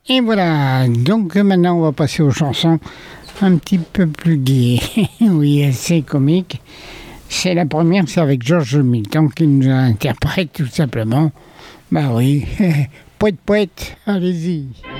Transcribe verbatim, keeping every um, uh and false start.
Et voilà, donc maintenant on va passer aux chansons un petit peu plus gaies, oui, assez comiques. C'est la première, c'est avec Georges Milton qui nous interprète tout simplement. Bah oui, poète poète, allez-y.